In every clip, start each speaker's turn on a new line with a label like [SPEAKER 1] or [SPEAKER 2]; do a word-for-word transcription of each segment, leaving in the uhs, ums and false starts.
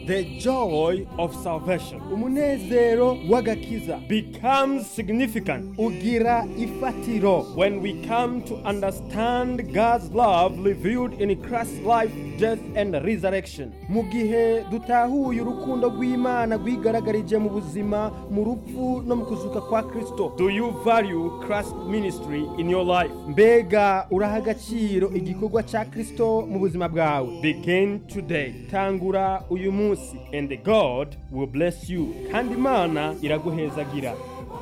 [SPEAKER 1] the joy of salvation
[SPEAKER 2] umunezero w'agakiza
[SPEAKER 1] becomes significant
[SPEAKER 2] ugira ifatiro
[SPEAKER 1] when we come to understand God's love revealed in Christ's life, death, and resurrection.
[SPEAKER 2] mu gihe dutahuye urukundo rw'Imana rwigaragarije mu buzima mu rupfu no mu kuzuka kwa Kristo.
[SPEAKER 1] Do you value Christ's ministry in your life?
[SPEAKER 2] Mbega uraha agaciro igikorwa cya Kristo mu buzima bwawe?
[SPEAKER 1] Begin today.
[SPEAKER 2] Tangura uyu munsi,
[SPEAKER 1] And God will bless you. Kandi Imana iraguhezagira.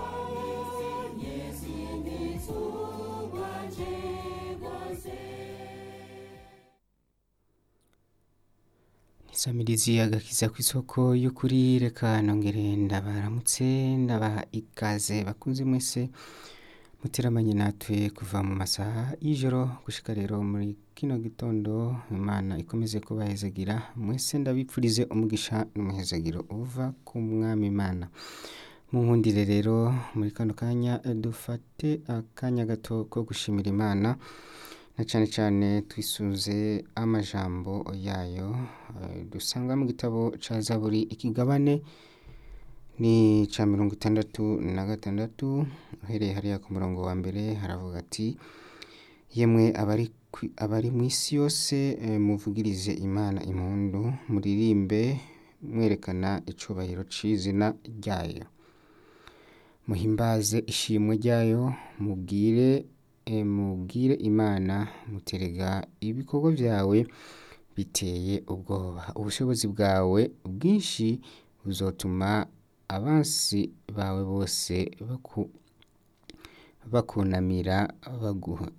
[SPEAKER 3] Samirizi agakiza kw'isoko y'ukuri, reka nongere ndabaramutse ndabaha ikaze bakunze mwese muteramanye natwe kuva mu masaha y'ijoro gushika rero muri kino gitondo. Imana ikomeze kubahezagira mwese, ndabipfurize umugisha n'umuhezagiro uva ku mwami Imana. Mu nkundire rero muri kano kanya dufate akanya gato ko gushimira Imana, na cyane cyane twisuze amajambo yayo uh, dusanga mu gitabo ca Zaburi ikigabane ni ca mirongo itandatu na gatandatu uhereye hariya ku murongo wa mbere haravuga ati: yemwe abari abari mu isi yose eh, muvugirize Imana impundu, muririmbe mwerekana icubahiro c'izina ryayo, muhimbaze ishimwe ryayo, mubwire E mubwire Imana muterega ibikorwa byawe biteye ubwoba. Ubushobozi bwawe bwinshi buzotuma abansi bawe bose baku bakunamira baguha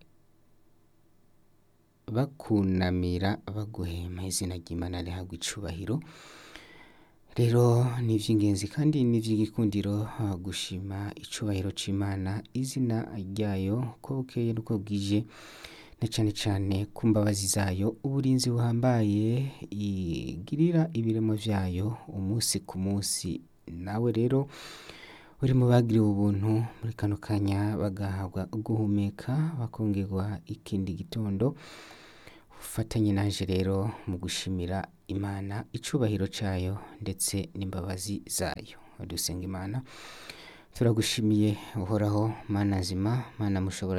[SPEAKER 3] bakunamira baguhema. Izina ry'Imana rihabwa icubahiro. Rero ni ivy'ingenzi kandi ni ivy'igikundiro gushima icubahiro c'Imana, izina ryayo ko bukeye nuko bwije, na cane cane ku mbabazi zayo, uburinzi buhambaye igirira ibiremo vyayo umunsi ku munsi. Nawe rero uri mu bagiriwe ubuntu muri kano kanya bagahabwa guhumeka bakongerwa ikindi gitondo, ufatanye naje rero mu gushimira Imana icubahiro cayo ndetse n'imbabazi zayo. Dusenga Imana. Turagushimiye uhoraho Mana nzima, Mana mushobora